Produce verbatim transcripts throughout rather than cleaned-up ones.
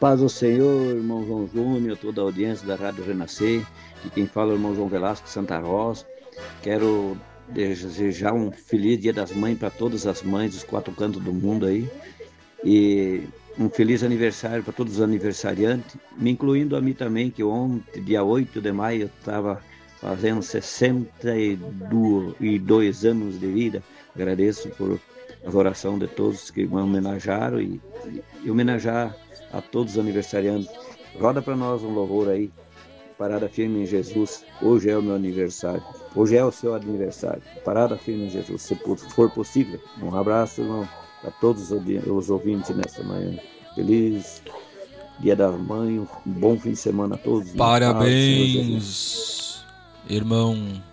Paz do Senhor, irmão João Júnior, toda a audiência da Rádio Renascer, e quem fala é o irmão João Velasco de Santa Rosa. Quero desejar um feliz Dia das Mães para todas as mães dos quatro cantos do mundo aí, e um feliz aniversário para todos os aniversariantes, me incluindo a mim também, que ontem, dia oito de maio, eu estava fazendo sessenta e dois anos de vida. Agradeço por as orações de todos que me homenagearam e, e homenagear a todos os aniversariantes. Roda para nós um louvor aí, Parada Firme em Jesus. Hoje é o meu aniversário, hoje é o seu aniversário. Parada Firme em Jesus, se for possível. Um abraço, irmão, a todos os ouvintes nesta manhã. Feliz Dia da Mãe, um bom fim de semana a todos. Parabéns, irmão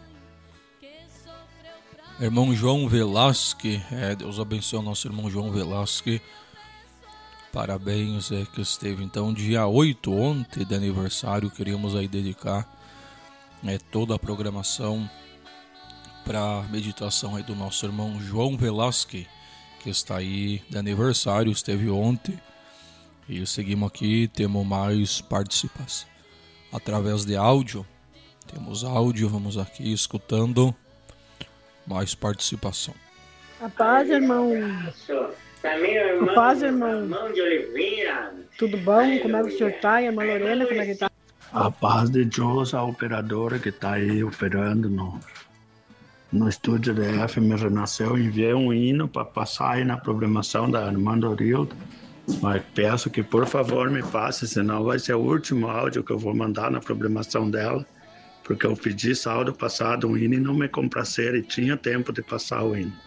irmão João Velasque. É, Deus abençoe o nosso irmão João Velasque. Parabéns, é que esteve então dia oito ontem de aniversário. Queríamos aí dedicar é, toda a programação para a meditação aí do nosso irmão João Velasque, que está aí de aniversário, esteve ontem. E seguimos aqui, temos mais participação através de áudio. Temos áudio, vamos aqui escutando mais participação. A paz, irmão. A paz, irmão. Tudo bom? Como é que o senhor está? E a irmã Lorena, como é que está? A paz de Deus, a operadora que está aí operando no, no estúdio da F M Renasceu. Enviei um hino para passar aí na programação da irmã Dorilda. Mas peço que, por favor, me passe, senão vai ser o último áudio que eu vou mandar na programação dela, porque eu pedi sábado passado um hino e não me compraceram e tinha tempo de passar o hino.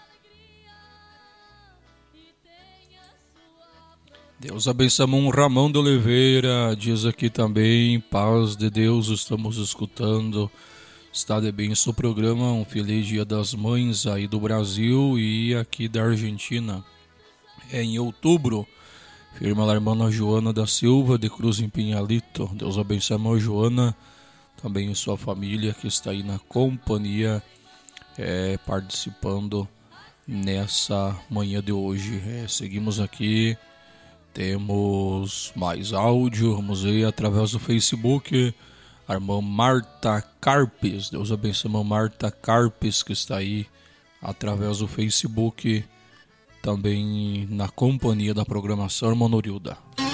Deus abençoe, um Ramão de Oliveira, diz aqui também, paz de Deus, estamos escutando, está de bênção o programa, um feliz Dia das Mães aí do Brasil e aqui da Argentina. É em outubro, firma a irmã Joana da Silva, de Cruz em Pinhalito. Deus abençoe a irmã Joana, também sua família que está aí na companhia, é, participando nessa manhã de hoje. É, seguimos aqui, temos mais áudio, vamos ver através do Facebook. A irmã Marta Carpes, Deus abençoe a irmã Marta Carpes, que está aí através do Facebook, também na companhia da programação, irmã Norilda.